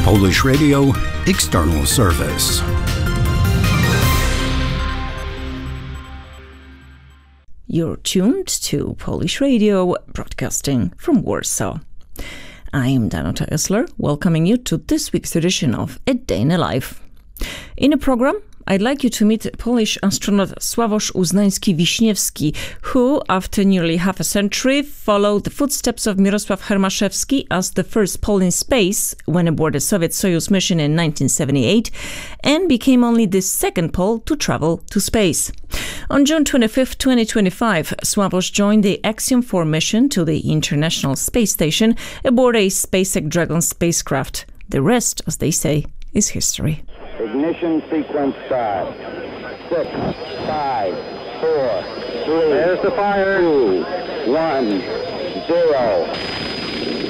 Polish Radio External Service. You're tuned to Polish Radio, broadcasting from Warsaw. I am Danuta Esler, welcoming you to this week's edition of A Day in a Life. In the program, I'd like you to meet Polish astronaut Sławosz Uznański-Wiśniewski, who, after nearly half a century, followed the footsteps of Mirosław Hermaszewski as the first Pole in space when aboard the Soviet Soyuz mission in 1978, and became only the second Pole to travel to space. On June 25, 2025, Sławosz joined the Axiom 4 mission to the International Space Station aboard a SpaceX Dragon spacecraft. The rest, as they say, is history. Ignition sequence start. 6, 5, 4, 3. There's the fire. 2, 1, 0.